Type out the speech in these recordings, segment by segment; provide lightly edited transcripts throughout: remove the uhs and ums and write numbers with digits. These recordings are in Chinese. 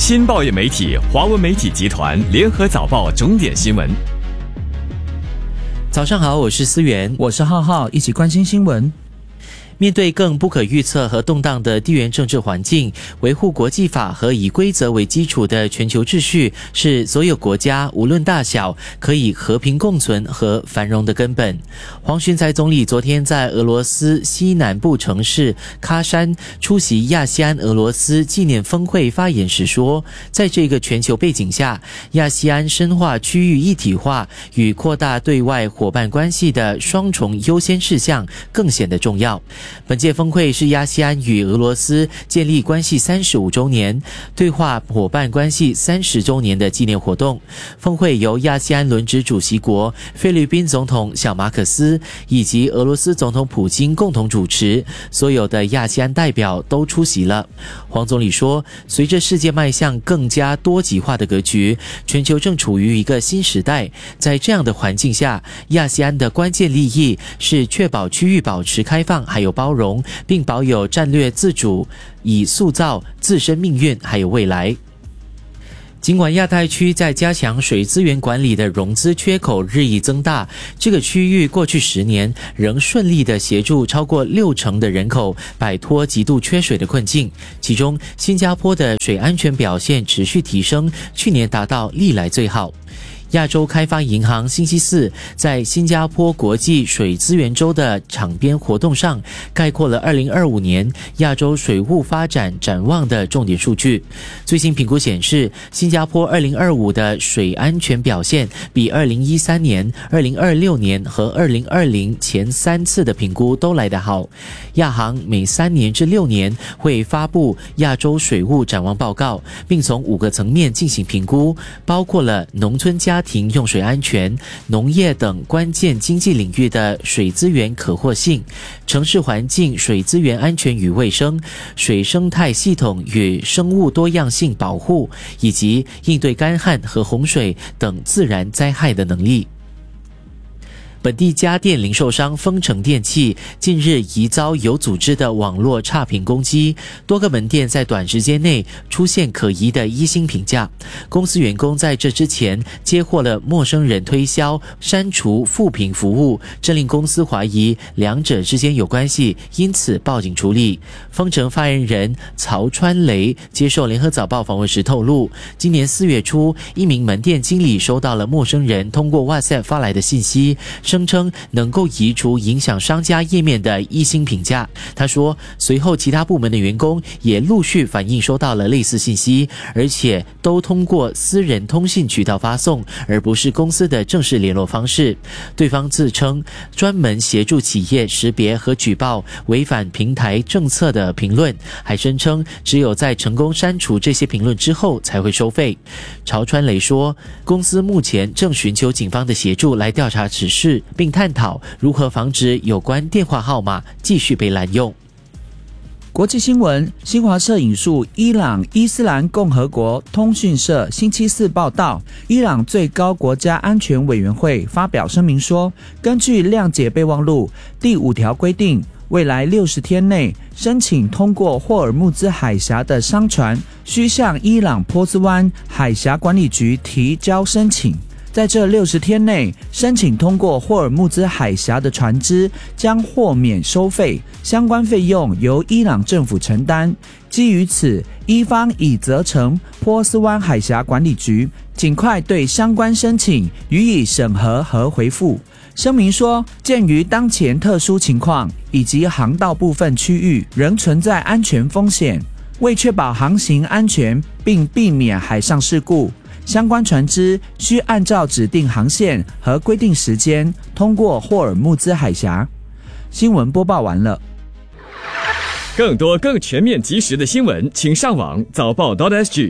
新报业媒体华文媒体集团联合早报重点新闻。 早上好，我是思源， 我是浩浩，一起关心新闻。 面对更不可预测和动荡的地缘政治环境，维护国际法和以规则为基础的全球秩序是所有国家无论大小可以和平共存和繁荣的根本。黄循财总理昨天在俄罗斯西南部城市喀山出席亚细安俄罗斯纪念峰会发言时说，在这个全球背景下，亚细安深化区域一体化与扩大对外伙伴关系的双重优先事项更显得重要。本届峰会是亚细安与俄罗斯建立关系35周年、对话伙伴关系30周年的纪念活动。峰会由亚细安轮值主席国菲律宾总统小马可斯以及俄罗斯总统普京共同主持，所有的亚细安代表都出席了。黄总理说，随着世界迈向更加多极化的格局，全球正处于一个新时代。在这样的环境下，亚细安的关键利益是确保区域保持开放还有包容，并保有战略自主，以塑造自身命运还有未来。尽管亚太区在加强水资源管理的融资缺口日益增大，这个区域过去10年仍顺利地协助超过60%的人口摆脱极度缺水的困境。其中，新加坡的水安全表现持续提升，去年达到历来最好。亚洲开发银行星期四在新加坡国际水资源周的场边活动上概括了2025年亚洲水务发展展望的重点数据。最新评估显示，新加坡2025的水安全表现比2013年、2026年和2020前3次的评估都来得好。亚行每3年至6年会发布亚洲水务展望报告，并从5个层面进行评估，包括了农村家庭用水安全、农业等关键经济领域的水资源可获性、城市环境水资源安全与卫生、水生态系统与生物多样性保护，以及应对干旱和洪水等自然灾害的能力。本地家电零售商丰城电器近日疑遭有组织的网络差评攻击，多个门店在短时间内出现可疑的1星评价。公司员工在这之前接获了陌生人推销删除负评服务，这令公司怀疑两者之间有关系，因此报警处理。丰城发言人曹川雷接受联合早报访问时透露，今年4月初，一名门店经理收到了陌生人通过 WhatsApp 发来的信息，声称能够移除影响商家页面的1星评价。他说，随后其他部门的员工也陆续反映收到了类似信息，而且都通过私人通信渠道发送，而不是公司的正式联络方式。对方自称专门协助企业识别和举报违反平台政策的评论，还声称只有在成功删除这些评论之后才会收费。曹川雷说，公司目前正寻求警方的协助来调查此事，并探讨如何防止有关电话号码继续被滥用。 国际新闻，新华社引述伊朗伊斯兰共和国通讯社星期四报道，伊朗最高国家安全委员会发表声明说，根据谅解备忘录第5条规定，未来60天内申请通过霍尔木兹海峡的商船需向伊朗波斯湾海峡管理局提交申请。在这60天内，申请通过霍尔木兹海峡的船只将豁免收费，相关费用由伊朗政府承担。基于此，伊方已责成波斯湾海峡管理局尽快对相关申请予以审核和回复。声明说，鉴于当前特殊情况以及航道部分区域仍存在安全风险，为确保航行安全并避免海上事故，相关船只需按照指定航线和规定时间通过霍尔木兹海峡。新闻播报完了。 更多更全面及时的新闻，请上网早报 .sg。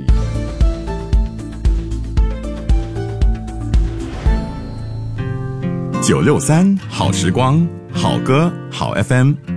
963好时光，好歌好 FM。